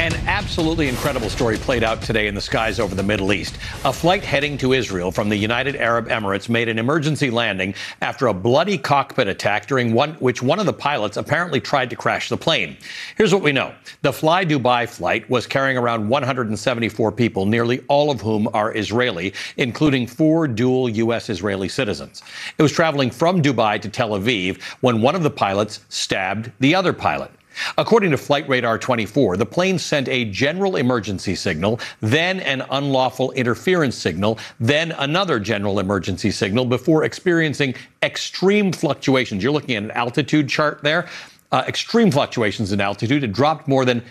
An absolutely incredible story played out today in the skies over the Middle East. A flight heading to Israel from the United Arab Emirates made an emergency landing after a bloody cockpit attack during which one of the pilots apparently tried to crash the plane. Here's what we know. The Fly Dubai flight was carrying around 174 people, nearly all of whom are Israeli, including 4 dual U.S.-Israeli citizens. It was traveling from Dubai to Tel Aviv when one of the pilots stabbed the other pilot. According to Flight Radar 24, the plane sent a general emergency signal, then an unlawful interference signal, then another general emergency signal before experiencing extreme fluctuations. You're looking at an altitude chart there. Extreme fluctuations in altitude. It dropped more than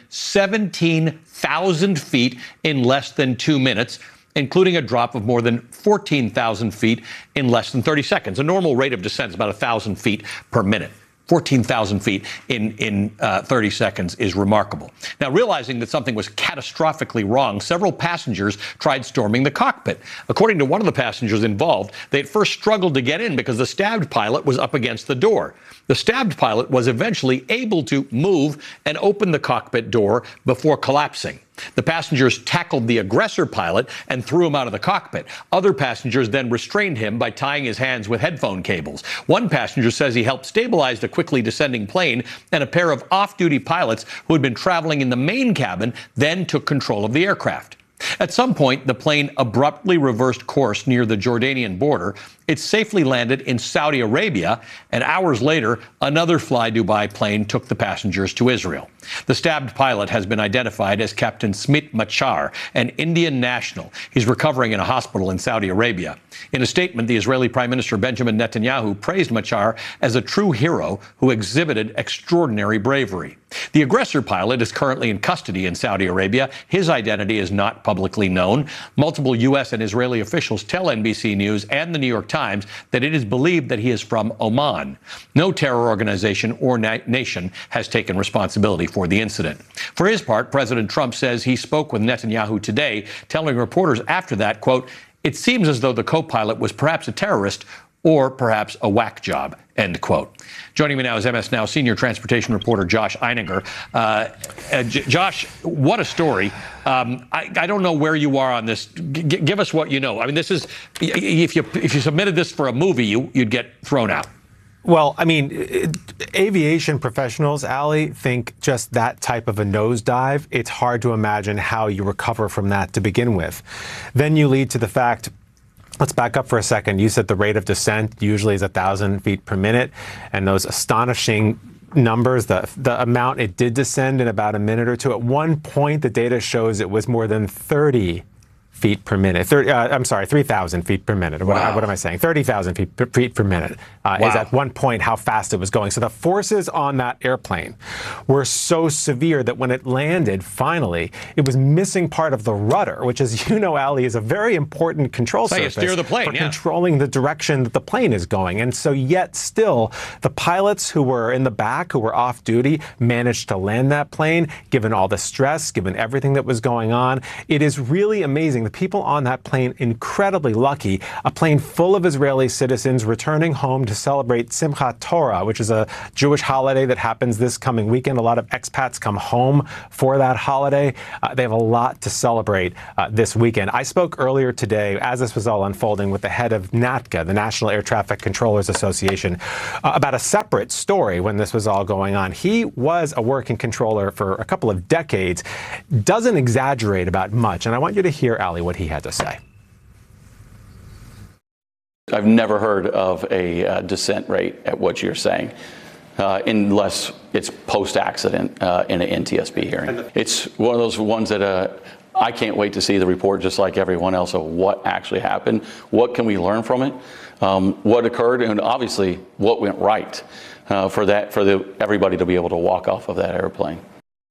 17,000 feet in less than 2 minutes, including a drop of more than 14,000 feet in less than 30 seconds. A normal rate of descent is about 1,000 feet per minute. 14,000 feet in 30 seconds is remarkable. Now, realizing that something was catastrophically wrong, several passengers tried storming the cockpit. According to one of the passengers involved, they at first struggled to get in because the stabbed pilot was up against the door. The stabbed pilot was eventually able to move and open the cockpit door before collapsing. The passengers tackled the aggressor pilot and threw him out of the cockpit. Other passengers then restrained him by tying his hands with headphone cables. One passenger says he helped stabilize the quickly descending plane, and a pair of off-duty pilots who had been traveling in the main cabin then took control of the aircraft. At some point, the plane abruptly reversed course near the Jordanian border. It safely landed in Saudi Arabia, and hours later, another Fly Dubai plane took the passengers to Israel. The stabbed pilot has been identified as Captain Smit Machar, an Indian national. He's recovering in a hospital in Saudi Arabia. In a statement, the Israeli Prime Minister Benjamin Netanyahu praised Machar as a true hero who exhibited extraordinary bravery. The aggressor pilot is currently in custody in Saudi Arabia. His identity is not publicly known. Multiple U.S. and Israeli officials tell NBC News and the New York Times that it is believed that he is from Oman. No terror organization or nation has taken responsibility for the incident. For his part, President Trump says he spoke with Netanyahu today, telling reporters after that, quote, "It seems as though the co-pilot was perhaps a terrorist or perhaps a whack job," end quote. Joining me now is MS Now senior transportation reporter Josh Einiger. Josh, what a story. I don't know where you are on this. Give us what you know. I mean, this is, if you submitted this for a movie, you'd get thrown out. Well, I mean, aviation professionals, Ali, think just that type of a nosedive, it's hard to imagine how you recover from that to begin with. Then you lead to the fact, let's back up for a second. You said the rate of descent usually is 1,000 feet per minute, and those astonishing numbers, the amount it did descend in about a minute or two. At one point, the data shows it was more than 30 feet per minute. 3,000 feet per minute. Wow. What am I saying? 30,000 feet per minute is at one point how fast it was going. So the forces on that airplane were so severe that when it landed, finally, it was missing part of the rudder, which, as you know, Ali, is a very important control surface steer the plane, for controlling the direction that the plane is going. And so yet still, the pilots who were in the back, who were off duty, managed to land that plane, given all the stress, given everything that was going on. It is really amazing. The people on that plane, incredibly lucky, a plane full of Israeli citizens returning home to celebrate Simchat Torah, which is a Jewish holiday that happens this coming weekend. A lot of expats come home for that holiday. They have a lot to celebrate this weekend. I spoke earlier today, as this was all unfolding, with the head of NATCA, the National Air Traffic Controllers Association, about a separate story when this was all going on. He was a working controller for a couple of decades, doesn't exaggerate about much, and I want you to hear, Ali, what he had to say. I've never heard of a descent rate at what you're saying, unless it's post-accident in an NTSB hearing. It's one of those ones that I can't wait to see the report, just like everyone else, of what actually happened. What can we learn from it? What occurred, and obviously what went right for everybody to be able to walk off of that airplane.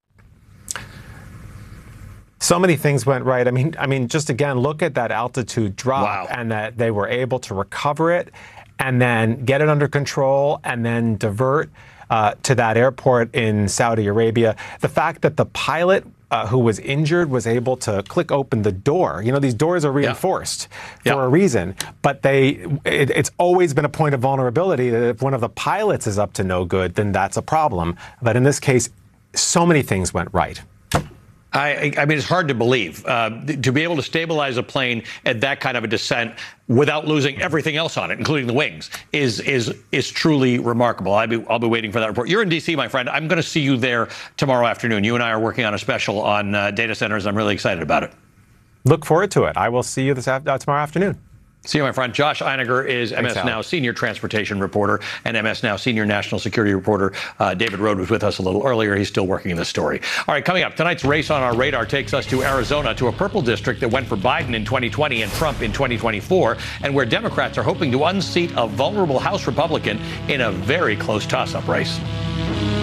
So many things went right. I mean, just again, look at that altitude drop. Wow. And that they were able to recover it and then get it under control and then divert to that airport in Saudi Arabia. The fact that the pilot who was injured was able to click open the door. You know, these doors are reinforced for a reason, but it's always been a point of vulnerability that if one of the pilots is up to no good, then that's a problem. But in this case, so many things went right. I mean, it's hard to believe to be able to stabilize a plane at that kind of a descent without losing everything else on it, including the wings, is truly remarkable. I'll be waiting for that report. You're in D.C., my friend. I'm going to see you there tomorrow afternoon. You and I are working on a special on data centers. I'm really excited about it. Look forward to it. I will see you tomorrow afternoon. See you, my friend. Josh Einiger is MS Now senior transportation reporter and MS Now senior national security reporter. David Rohde was with us a little earlier. He's still working this story. All right, coming up, tonight's race on our radar takes us to Arizona, to a purple district that went for Biden in 2020 and Trump in 2024, and where Democrats are hoping to unseat a vulnerable House Republican in a very close toss-up race.